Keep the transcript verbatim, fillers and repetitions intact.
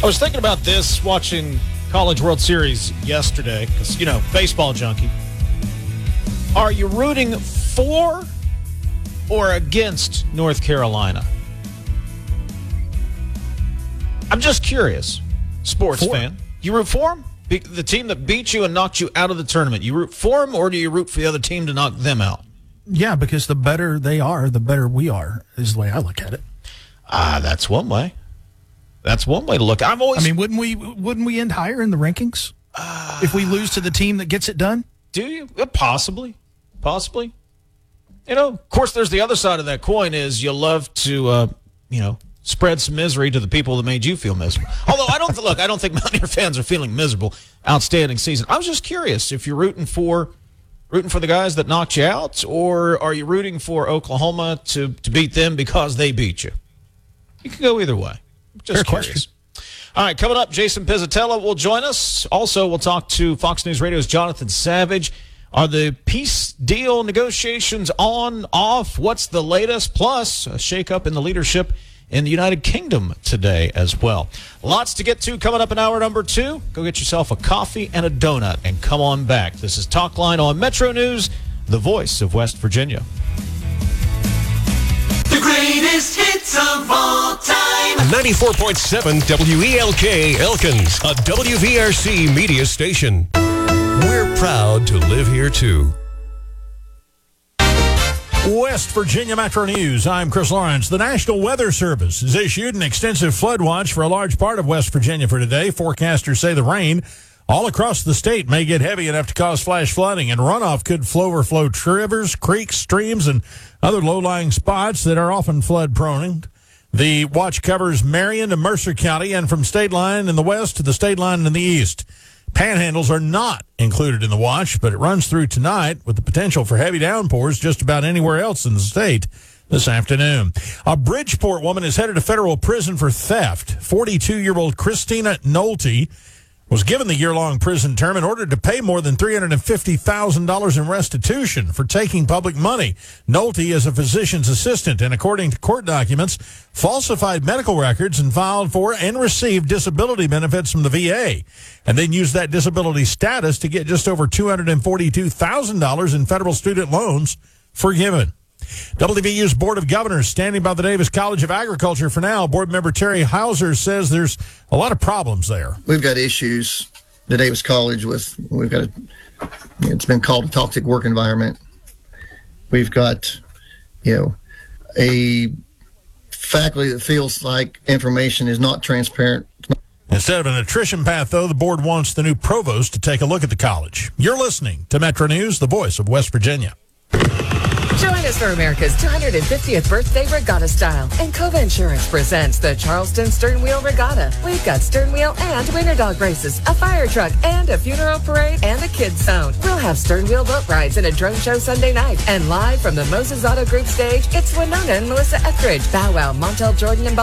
I was thinking about this watching College World Series yesterday because, you know, baseball junkie. Are you rooting for or against North Carolina? I'm just curious. Sports For. fan. You root for them? Be- the team that beat you and knocked you out of the tournament. You root for them, or do you root for the other team to knock them out? Yeah, because the better they are, the better we are, is the way I look at it. Ah, that's one way. That's one way to look. I've always. I mean, wouldn't we wouldn't we end higher in the rankings uh, if we lose to the team that gets it done? Do you? Uh, possibly. Possibly. You know, of course, there's the other side of that coin is you love to, uh, you know, spread some misery to the people that made you feel miserable. Although I don't look, I don't think Mountaineer fans are feeling miserable. Outstanding season. I was just curious if you're rooting for rooting for the guys that knocked you out, or are you rooting for Oklahoma to, to beat them because they beat you? You can go either way. Just Fair curious. question. All right, coming up, Jason Pizzatella will join us. Also, we'll talk to Fox News Radio's Jonathan Savage. Are the peace deal negotiations on, off? What's the latest? Plus, a shakeup in the leadership in the United Kingdom today as well. Lots to get to coming up in hour number two. Go get yourself a coffee and a donut and come on back. This is Talk Line on Metro News, the voice of West Virginia. The greatest hits of all time. ninety-four point seven W E L K Elkins, a W V R C media station. We're proud to live here, too. West Virginia Metro News. I'm Chris Lawrence. The National Weather Service has issued an extensive flood watch for a large part of West Virginia for today. Forecasters say the rain all across the state may get heavy enough to cause flash flooding, and runoff could flow overflow rivers, creeks, streams, and other low-lying spots that are often flood-prone. The watch covers Marion to Mercer County and from state line in the west to the state line in the east. Panhandles are not included in the watch, but it runs through tonight with the potential for heavy downpours just about anywhere else in the state this afternoon. A Bridgeport woman is headed to federal prison for theft. forty-two-year-old Christina Nolte was given the year-long prison term and ordered to pay more than three hundred fifty thousand dollars in restitution for taking public money. Nolte is a physician's assistant and, according to court documents, falsified medical records and filed for and received disability benefits from the V A, and then used that disability status to get just over two hundred forty-two thousand dollars in federal student loans forgiven. W V U's Board of Governors standing by the Davis College of Agriculture for now. Board member Terry Hauser says there's a lot of problems there. We've got issues at Davis College with, we've got, a, it's been called a toxic work environment. We've got, you know, a faculty that feels like information is not transparent. Instead of an attrition path, though, the board wants the new provost to take a look at the college. You're listening to Metro News, the voice of West Virginia. Join us for America's two hundred fiftieth birthday regatta style. And Cova Insurance presents the Charleston Stern Wheel Regatta. We've got stern wheel and winter dog races, a fire truck, and a funeral parade, and a kids zone. We'll have stern wheel boat rides and a drone show Sunday night. And live from the Moses Auto Group stage, it's Winona and Melissa Etheridge, Bow Wow, Montel Jordan, and